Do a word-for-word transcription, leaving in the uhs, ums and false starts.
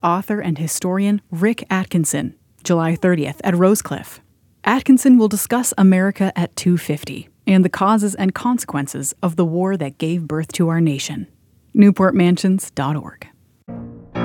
author and historian Rick Atkinson, July thirtieth at Rosecliff. Atkinson will discuss America at two fifty and the causes and consequences of the war that gave birth to our nation. newport mansions dot org